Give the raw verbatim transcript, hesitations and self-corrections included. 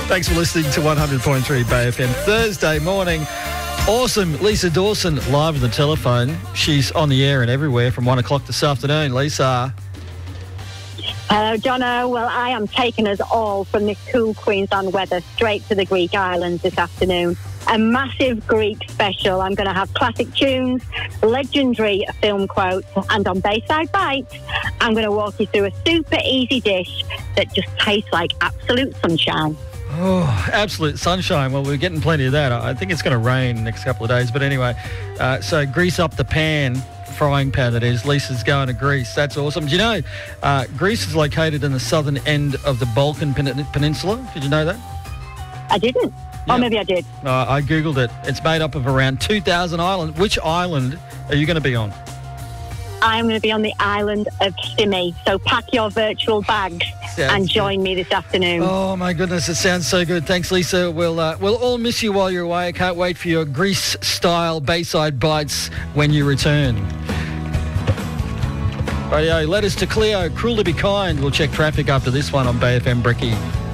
Thanks for listening to one hundred point three Bay F M. Thursday morning. Awesome. Lisa Dawson live on the telephone. She's on the air and everywhere from one o'clock this afternoon. Lisa. Hello, Jono. Well, I am taking us all from this cool Queensland weather straight to the Greek islands this afternoon. A massive Greek special. I'm going to have classic tunes, legendary film quotes, and on Bayside Bites, I'm going to walk you through a super easy dish that just tastes like absolute sunshine. Oh, absolute sunshine. Well, we're getting plenty of that. I think it's going to rain next couple of days. But anyway, uh, so grease up the pan, frying pan that is. Lisa's going to Greece. That's awesome. Do you know, uh, Greece is located in the southern end of the Balkan pen- Peninsula. Did you know that? I didn't. Yeah. Oh, maybe I did. Uh, I Googled it. It's made up of around two thousand islands. Which island are you going to be on? I'm going to be on the island of Simi. So pack your virtual bags Sounds and join good. me this afternoon. Oh, my goodness. It sounds so good. Thanks, Lisa. We'll, uh, we'll all miss you while you're away. I can't wait for your Greece-style Bayside Bites when you return. Radio, letters to Cleo. Cruel to be kind. We'll check traffic after this one on Bay F M Bricky.